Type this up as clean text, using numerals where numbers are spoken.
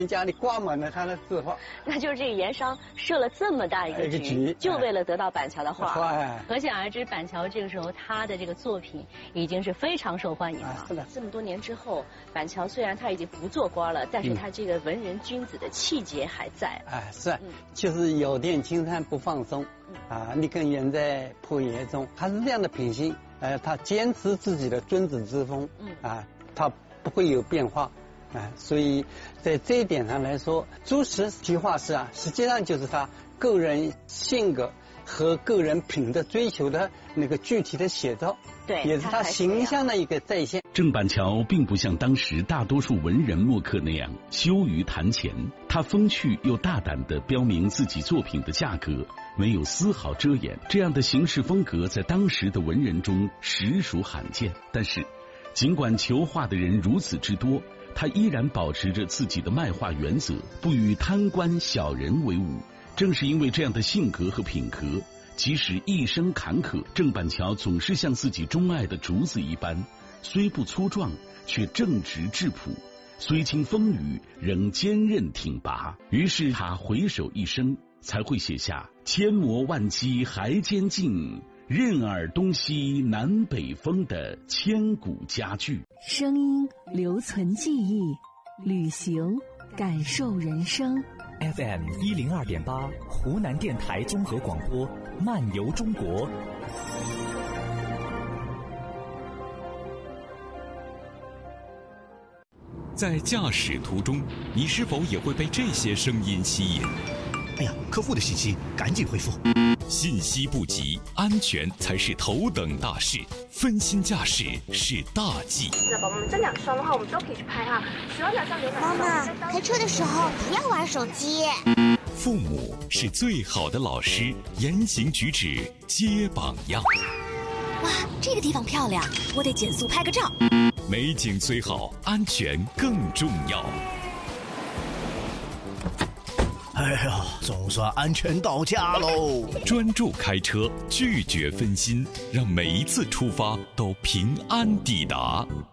家里挂满了他的字画。 那就是这个盐商设了这么大一个局，就为了得到板桥的画。可想而知，板桥这个时候他的这个作品已经是非常受欢迎了。 是的， 这么多年之后，板桥虽然他已经不做官了，但是他这个文人君子的气节还在。 是，就是有点青山不放松，你更远在破野中，他是这样的品性。他坚持自己的君子之风，他不会有变化。所以在这一点上来说，朱实题画师实际上就是他个人性格和个人品的追求的那个具体的写照， 对， 也是他形象的一个再现。 郑板桥并不像当时大多数文人墨客那样羞于谈钱，他风趣又大胆地标明自己作品的价格，没有丝毫遮掩。这样的行事风格在当时的文人中实属罕见。但是，尽管求画的人如此之多，他依然保持着自己的卖画原则，不与贪官小人为伍。正是因为这样的性格和品格，即使一生坎坷，郑板桥总是像自己钟爱的竹子一般，虽不粗壮，却正直质朴；虽经风雨，仍坚韧挺拔。于是他回首一生，才会写下“千磨万击还坚劲，任尔东西南北风”的千古佳句。 声音留存记忆，旅行感受人生。 FM 102.8，湖南电台综合广播，漫游中国。 在驾驶途中，你是否也会被这些声音吸引？ 哎呀，客户的信息赶紧回复。 信息不急，安全才是头等大事，分心驾驶是大忌。 那宝宝们这两双的话，我们都可以去拍哈。喜欢两双有哪双？ 妈妈，开车的时候不要玩手机。 父母是最好的老师，言行举止皆榜样。 哇，这个地方漂亮，我得减速拍个照。 美景虽好，安全更重要。 哎呀，总算安全到家喽！ 专注开车，拒绝分心，让每一次出发都平安抵达。